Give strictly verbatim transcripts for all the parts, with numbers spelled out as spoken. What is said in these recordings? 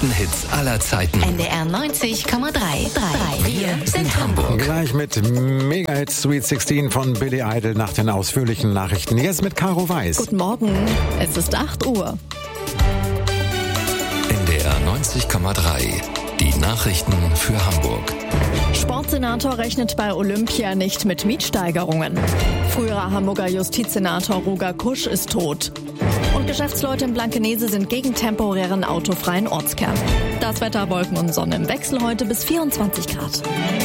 größten Hits aller Zeiten. N D R neunzig Komma drei. Wir sind Hamburg. Gleich mit Mega-Hit Sweet sechzehn von Billy Idol nach den ausführlichen Nachrichten. Jetzt mit Caro Weiß. Guten Morgen, es ist acht Uhr. N D R neunzig Komma drei. Die Nachrichten für Hamburg. Sportsenator rechnet bei Olympia nicht mit Mietsteigerungen. Früherer Hamburger Justizsenator Roger Kusch ist tot. Und Geschäftsleute in Blankenese sind gegen temporären autofreien Ortskern. Das Wetter, Wolken und Sonne im Wechsel heute bis vierundzwanzig Grad.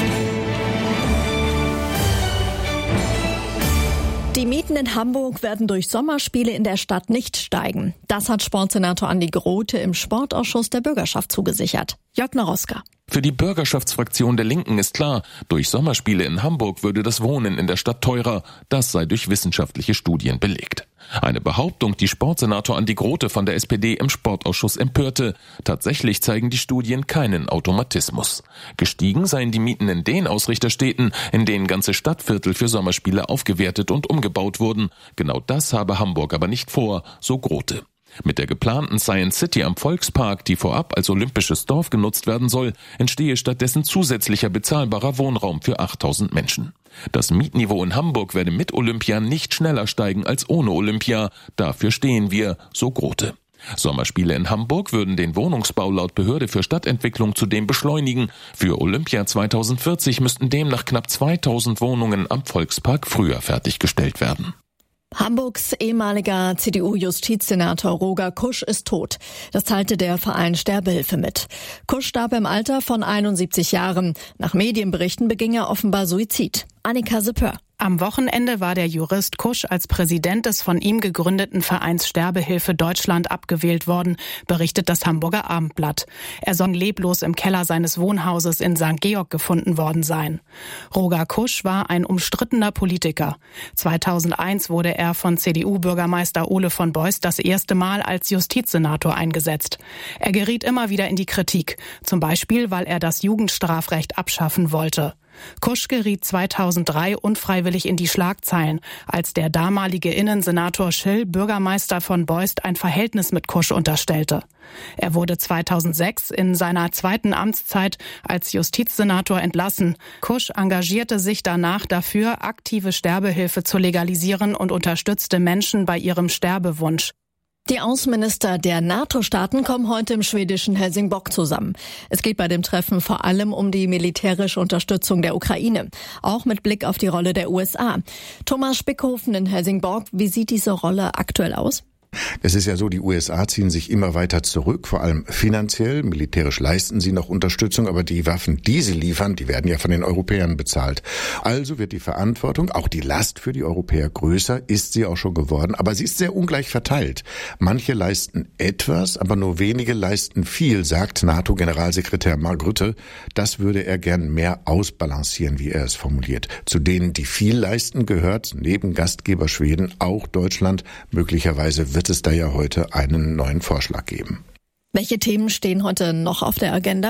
Die Mieten in Hamburg werden durch Sommerspiele in der Stadt nicht steigen. Das hat Sportsenator Andi Grote im Sportausschuss der Bürgerschaft zugesichert. Jörg Naroska. Für die Bürgerschaftsfraktion der Linken ist klar, durch Sommerspiele in Hamburg würde das Wohnen in der Stadt teurer. Das sei durch wissenschaftliche Studien belegt. Eine Behauptung, die Sportsenator Andi Grote von der S P D im Sportausschuss empörte. Tatsächlich zeigen die Studien keinen Automatismus. Gestiegen seien die Mieten in den Ausrichterstädten, in denen ganze Stadtviertel für Sommerspiele aufgewertet und umgebaut wurden. Genau das habe Hamburg aber nicht vor, so Grote. Mit der geplanten Science City am Volkspark, die vorab als olympisches Dorf genutzt werden soll, entstehe stattdessen zusätzlicher bezahlbarer Wohnraum für achttausend Menschen. Das Mietniveau in Hamburg werde mit Olympia nicht schneller steigen als ohne Olympia. Dafür stehen wir, so Grote. Sommerspiele in Hamburg würden den Wohnungsbau laut Behörde für Stadtentwicklung zudem beschleunigen. Für Olympia zweitausendvierzig müssten demnach knapp zweitausend Wohnungen am Volkspark früher fertiggestellt werden. Hamburgs ehemaliger C D U-Justizsenator Roger Kusch ist tot. Das teilte der Verein Sterbehilfe mit. Kusch starb im Alter von einundsiebzig Jahren. Nach Medienberichten beging er offenbar Suizid. Annika Seppör. Am Wochenende war der Jurist Kusch als Präsident des von ihm gegründeten Vereins Sterbehilfe Deutschland abgewählt worden, berichtet das Hamburger Abendblatt. Er soll leblos im Keller seines Wohnhauses in Sankt Georg gefunden worden sein. Roger Kusch war ein umstrittener Politiker. zweitausendeins wurde er von C D U-Bürgermeister Ole von Beust das erste Mal als Justizsenator eingesetzt. Er geriet immer wieder in die Kritik, zum Beispiel, weil er das Jugendstrafrecht abschaffen wollte. Kusch geriet zweitausenddrei unfreiwillig in die Schlagzeilen, als der damalige Innensenator Schill Bürgermeister von Beust ein Verhältnis mit Kusch unterstellte. Er wurde zweitausendsechs in seiner zweiten Amtszeit als Justizsenator entlassen. Kusch engagierte sich danach dafür, aktive Sterbehilfe zu legalisieren und unterstützte Menschen bei ihrem Sterbewunsch. Die Außenminister der NATO-Staaten kommen heute im schwedischen Helsingborg zusammen. Es geht bei dem Treffen vor allem um die militärische Unterstützung der Ukraine, auch mit Blick auf die Rolle der U S A. Thomas Spickhofen in Helsingborg, wie sieht diese Rolle aktuell aus? Es ist ja so, die U S A ziehen sich immer weiter zurück, vor allem finanziell. Militärisch leisten sie noch Unterstützung, aber die Waffen, die sie liefern, die werden ja von den Europäern bezahlt. Also wird die Verantwortung, auch die Last für die Europäer größer, ist sie auch schon geworden, aber sie ist sehr ungleich verteilt. Manche leisten etwas, aber nur wenige leisten viel, sagt NATO-Generalsekretär Mark Rutte. Das würde er gern mehr ausbalancieren, wie er es formuliert. Zu denen, die viel leisten, gehört neben Gastgeber Schweden auch Deutschland. Möglicherweise wird es da ja heute einen neuen Vorschlag geben. Welche Themen stehen heute noch auf der Agenda?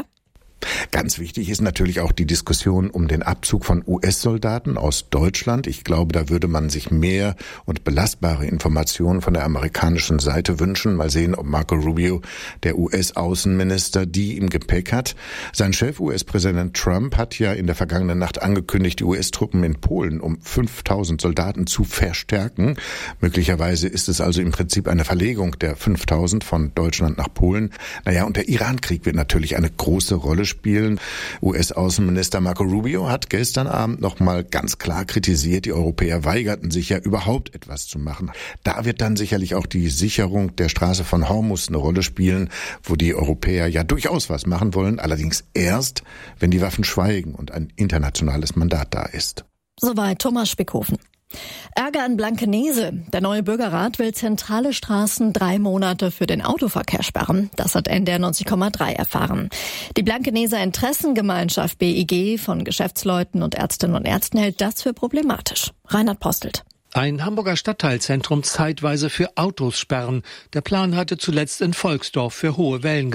Ganz wichtig ist natürlich auch die Diskussion um den Abzug von U S-Soldaten aus Deutschland. Ich glaube, da würde man sich mehr und belastbare Informationen von der amerikanischen Seite wünschen. Mal sehen, ob Marco Rubio, der U S-Außenminister, die im Gepäck hat. Sein Chef, U S-Präsident Trump, hat ja in der vergangenen Nacht angekündigt, die U S-Truppen in Polen um fünftausend Soldaten zu verstärken. Möglicherweise ist es also im Prinzip eine Verlegung der fünftausend von Deutschland nach Polen. Naja, und der Iran-Krieg wird natürlich eine große Rolle spielen. U S-Außenminister Marco Rubio hat gestern Abend noch mal ganz klar kritisiert, die Europäer weigerten sich ja überhaupt etwas zu machen. Da wird dann sicherlich auch die Sicherung der Straße von Hormuz eine Rolle spielen, wo die Europäer ja durchaus was machen wollen, allerdings erst, wenn die Waffen schweigen und ein internationales Mandat da ist. Soweit Thomas Spickhofen. Ärger in Blankenese. Der neue Bürgerrat will zentrale Straßen drei Monate für den Autoverkehr sperren. Das hat N D R neunzig Komma drei erfahren. Die Blankeneser Interessengemeinschaft B I G von Geschäftsleuten und Ärztinnen und Ärzten hält das für problematisch. Reinhard Postelt. Ein Hamburger Stadtteilzentrum zeitweise für Autos sperren. Der Plan hatte zuletzt in Volksdorf für hohe Wellen gesorgt.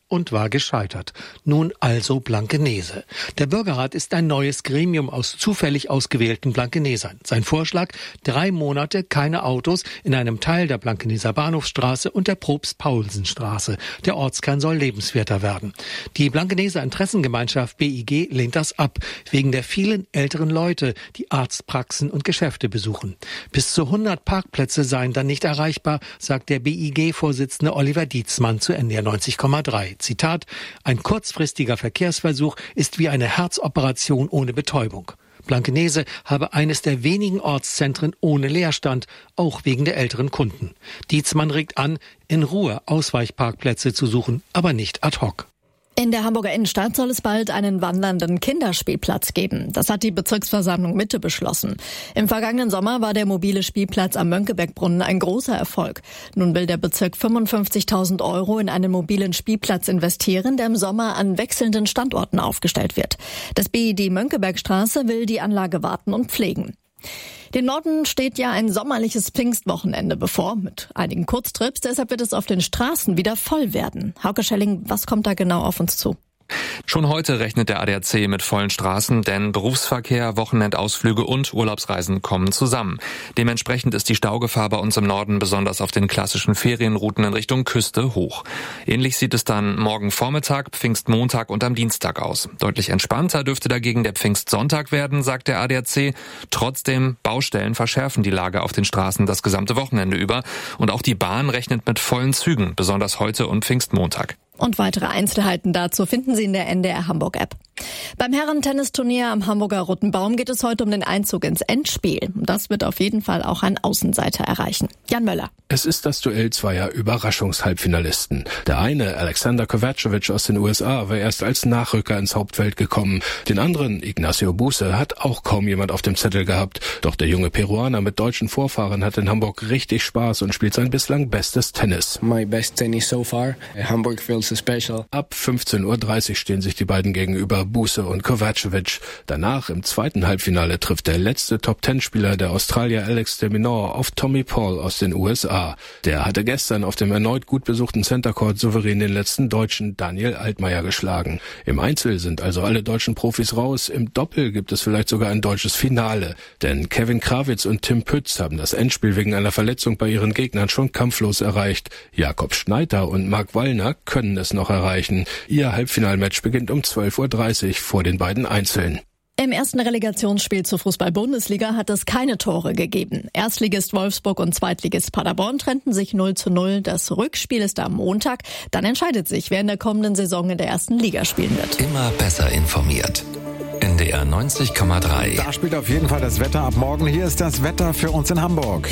und war gescheitert. Nun also Blankenese. Der Bürgerrat ist ein neues Gremium aus zufällig ausgewählten Blankenesern. Sein Vorschlag: drei Monate keine Autos in einem Teil der Blankeneser Bahnhofsstraße und der Probst-Paulsen-Straße. Der Ortskern soll lebenswerter werden. Die Blankeneser Interessengemeinschaft B I G lehnt das ab, wegen der vielen älteren Leute, die Arztpraxen und Geschäfte besuchen. Bis zu hundert Parkplätze seien dann nicht erreichbar, sagt der B I G-Vorsitzende Oliver Dietzmann zu N D R neunzig Komma drei. Zitat: Ein kurzfristiger Verkehrsversuch ist wie eine Herzoperation ohne Betäubung. Blankenese habe eines der wenigen Ortszentren ohne Leerstand, auch wegen der älteren Kunden. Dietzmann regt an, in Ruhe Ausweichparkplätze zu suchen, aber nicht ad hoc. In der Hamburger Innenstadt soll es bald einen wandernden Kinderspielplatz geben. Das hat die Bezirksversammlung Mitte beschlossen. Im vergangenen Sommer war der mobile Spielplatz am Mönckebergbrunnen ein großer Erfolg. Nun will der Bezirk fünfundfünfzigtausend Euro in einen mobilen Spielplatz investieren, der im Sommer an wechselnden Standorten aufgestellt wird. Das B I D Mönckebergstraße will die Anlage warten und pflegen. Dem Norden steht ja ein sommerliches Pfingstwochenende bevor, mit einigen Kurztrips. Deshalb wird es auf den Straßen wieder voll werden. Hauke Schelling, was kommt da genau auf uns zu? Schon heute rechnet der A D A C mit vollen Straßen, denn Berufsverkehr, Wochenendausflüge und Urlaubsreisen kommen zusammen. Dementsprechend ist die Staugefahr bei uns im Norden besonders auf den klassischen Ferienrouten in Richtung Küste hoch. Ähnlich sieht es dann morgen Vormittag, Pfingstmontag und am Dienstag aus. Deutlich entspannter dürfte dagegen der Pfingstsonntag werden, sagt der A D A C. Trotzdem, Baustellen verschärfen die Lage auf den Straßen das gesamte Wochenende über. Und auch die Bahn rechnet mit vollen Zügen, besonders heute und Pfingstmontag. Und weitere Einzelheiten dazu finden Sie in der N D R Hamburg-App. Beim Herren-Tennisturnier am Hamburger Roten Baum geht es heute um den Einzug ins Endspiel. Das wird auf jeden Fall auch ein Außenseiter erreichen. Jan Möller. Es ist das Duell zweier Überraschungshalbfinalisten. Der eine, Alexander Kovacevic aus den U S A, war erst als Nachrücker ins Hauptfeld gekommen. Den anderen, Ignacio Buse, hat auch kaum jemand auf dem Zettel gehabt. Doch der junge Peruaner mit deutschen Vorfahren hat in Hamburg richtig Spaß und spielt sein bislang bestes Tennis. My best tennis so far. Hamburg feels special. Ab fünfzehn Uhr dreißig stehen sich die beiden gegenüber, Buse und Kovacevic. Danach im zweiten Halbfinale trifft der letzte Top-Ten-Spieler, der Australier Alex de Minaur, auf Tommy Paul aus den U S A. Der hatte gestern auf dem erneut gut besuchten Center Court souverän den letzten Deutschen Daniel Altmaier geschlagen. Im Einzel sind also alle deutschen Profis raus. Im Doppel gibt es vielleicht sogar ein deutsches Finale. Denn Kevin Krawitz und Tim Pütz haben das Endspiel wegen einer Verletzung bei ihren Gegnern schon kampflos erreicht. Jakob Schneider und Marc Wallner können es noch erreichen. Ihr Halbfinalmatch beginnt um zwölf Uhr dreißig vor den beiden Einzeln. Im ersten Relegationsspiel zur Fußball-Bundesliga hat es keine Tore gegeben. Erstligist Wolfsburg und Zweitligist Paderborn trennten sich null zu null. Das Rückspiel ist am Montag. Dann entscheidet sich, wer in der kommenden Saison in der ersten Liga spielen wird. Immer besser informiert. N D R neunzig Komma drei. Da spielt auf jeden Fall das Wetter ab morgen. Hier ist das Wetter für uns in Hamburg.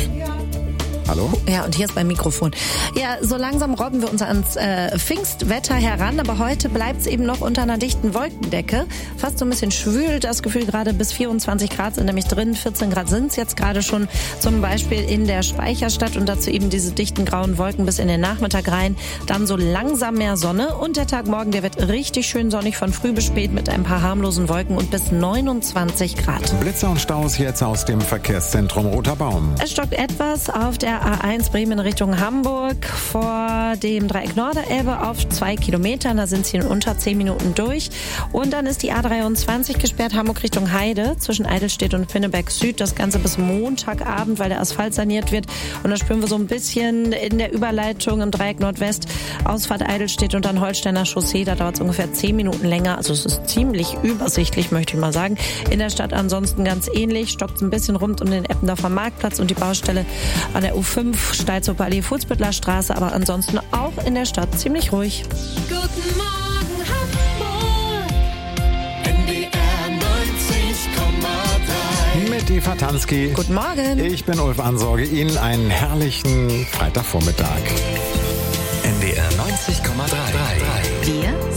Hallo? Ja, und hier ist mein Mikrofon. Ja, so langsam robben wir uns ans äh, Pfingstwetter heran, aber heute bleibt es eben noch unter einer dichten Wolkendecke. Fast so ein bisschen schwül, das Gefühl gerade bis vierundzwanzig Grad sind nämlich drin, vierzehn Grad sind es jetzt gerade schon, zum Beispiel in der Speicherstadt und dazu eben diese dichten grauen Wolken bis in den Nachmittag rein. Dann so langsam mehr Sonne und der Tag morgen, der wird richtig schön sonnig von früh bis spät mit ein paar harmlosen Wolken und bis neunundzwanzig Grad. Blitzer und Staus jetzt aus dem Verkehrszentrum Roter Baum. Es stockt etwas auf der A eins Bremen Richtung Hamburg vor dem Dreieck Norderelbe auf zwei Kilometern. Da sind sie in unter zehn Minuten durch. Und dann ist die A dreiundzwanzig gesperrt, Hamburg Richtung Heide, zwischen Eidelstedt und Pinneberg Süd. Das Ganze bis Montagabend, weil der Asphalt saniert wird. Und da spüren wir so ein bisschen in der Überleitung im Dreieck Nordwest, Ausfahrt Eidelstedt und dann Holsteiner Chaussee. Da dauert es ungefähr zehn Minuten länger. Also es ist ziemlich übersichtlich, möchte ich mal sagen. In der Stadt ansonsten ganz ähnlich. Stockt es ein bisschen rund um den Eppendorfer Marktplatz und die Baustelle an der U fünf. Steilsuppe Allee, Fußbüttler Straße, aber ansonsten auch in der Stadt ziemlich ruhig. Guten Morgen Hamburg, N D R neunzig Komma drei. Mit Eva Tansky. Guten Morgen. Ich bin Ulf Ansorge. Ihnen einen herrlichen Freitagvormittag. N D R neunzig Komma drei. Wir